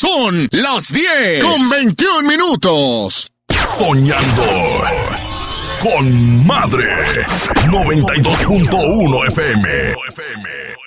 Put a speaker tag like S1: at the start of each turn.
S1: Son las 10:21.
S2: Soñando con Madre 92.1 FM.